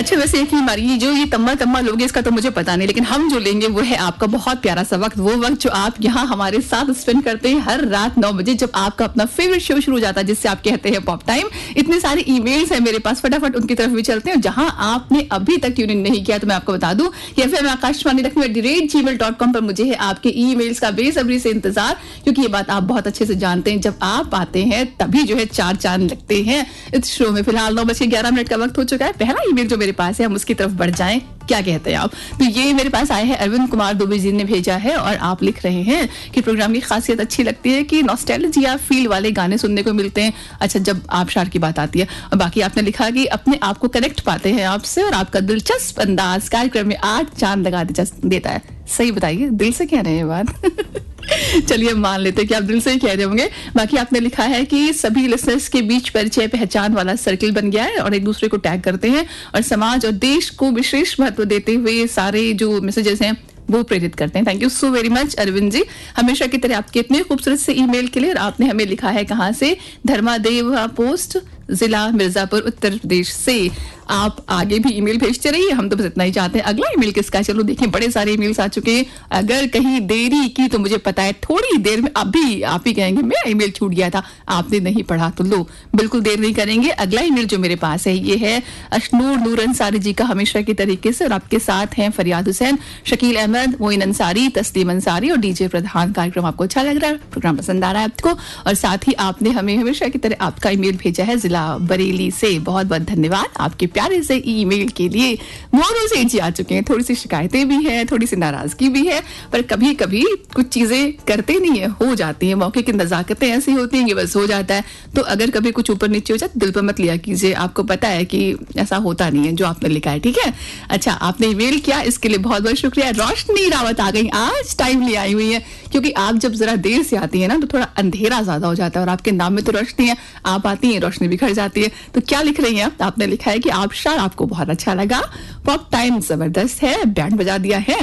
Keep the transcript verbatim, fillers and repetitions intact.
अच्छा वैसे यकीन मानिए जो ये तम्मा तम्मा लोगे इसका तो मुझे पता नहीं, लेकिन हम जो लेंगे वो है आपका बहुत प्यारा सा वक्त, वो वक्त जो आप यहाँ हमारे साथ स्पेंड करते हैं हर रात नौ बजे जब आपका अपना फेवरेट शो शुरू हो जाता है जिससे आप कहते हैं पॉप टाइम। इतने सारे ईमेल्स हैं मेरे पास, फटाफट उनकी तरफ भी चलते हैं। जहां आपने अभी तक ट्यून इन नहीं किया तो मैं आपको बता दूं कि F M Akashvani Lucknow at the rate ji mail dot com पर मुझे है आपके ई मेल्स का बेसब्री से इंतजार, क्योंकि ये बात आप बहुत अच्छे से जानते हैं जब आप आते हैं तभी जो है चार चांद लगते हैं इस शो में। फिलहाल नौ बज के ग्यारह मिनट का वक्त हो चुका है। पहला ईमेल जो मेरे पास है हम उसकी तरफ बढ़ जाएं, क्या कहते हैं आप? तो ये मेरे पास आए हैं अरविंद कुमार दुबे जी ने भेजा है और आप लिख रहे हैं कि प्रोग्राम की खासियत अच्छी लगती है कि नॉस्टैल्जिया फील वाले गाने सुनने को मिलते हैं। अच्छा जब आबशार की बात आती है, और बाकी आपने लिखा कि अपने आप को कनेक्ट पाते हैं आपसे और आपका दिलचस्प अंदाज कार्यक्रम में आठ चांद लगा देता है। सही बताइए, दिल से कह रहे हैं बात? चलिए मान लेते हैं कि आप दिल से ही कह रहे होंगे। बाकी आपने लिखा है कि सभी लिसनर्स के बीच परिचय पहचान वाला सर्कल बन गया है और एक दूसरे को टैग करते हैं और समाज और देश को विशेष महत्व देते हुए सारे जो मैसेजेस हैं वो प्रेरित करते हैं। Thank you so very much Arvind ji, हमेशा की तरह आपके इतने खूबसूरत से ईमेल के लिए। और आपने हमें लिखा है कहाँ से? धर्मादेव पोस्ट, जिला मिर्जापुर, उत्तर प्रदेश से। आप आगे भी ईमेल भेजते रहिए, हम तो बस इतना ही चाहते हैं। अगला ईमेल किसका? चलो देखिए बड़े सारे ईमेल्स आ चुके हैं। अगर कहीं देरी की तो मुझे पता है थोड़ी देर में अभी आप ही कहेंगे मेरा ईमेल छूट गया था, आपने नहीं पढ़ा, तो लो बिल्कुल देर नहीं करेंगे। अगला ईमेल जो मेरे पास है ये है अशनूर नूर अंसारी जी का, हमेशा की तरीके से। और आपके साथ हैं फरियाद हुसैन, शकील अहमद, मोइन अंसारी, तस्लीम अंसारी और डीजे प्रधान। कार्यक्रम आपको अच्छा लग रहा है, प्रोग्राम पसंद आ रहा है आपको, और साथ ही आपने हमें हमेशा की तरह आपका ईमेल भेजा है जिला बरेली से। बहुत बहुत धन्यवाद आपके प्यारे से ईमेल के लिए। मोरू सेठ जी आ चुके हैं, थोड़ी सी शिकायतें भी हैं, थोड़ी सी नाराजगी भी है, पर कभी कभी कुछ चीजें करते नहीं है, हो जाती है। मौके की नजाकतें ऐसी होती हैं कि बस हो जाता है। तो अगर कभी कुछ ऊपर नीचे हो जाए दिल पर मत लिया कीजिए, आपको पता है कि ऐसा होता नहीं है जो आपने लिखा है, ठीक है? अच्छा आपने ईमेल किया, इसके लिए बहुत बहुत शुक्रिया। रोशनी रावत आ गई, आज टाइम ले आई हुई है, क्योंकि आप जब जरा देर से आती है ना तो थोड़ा अंधेरा ज्यादा हो जाता है, और आपके नाम में तो रोशनी है, आप आती है रोशनी बिखर जाती है। तो क्या लिख रही हैं आप? आपने लिखा है कि आबशार आपको बहुत अच्छा लगा, पॉप टाइम जबरदस्त है, बैंड बजा दिया है।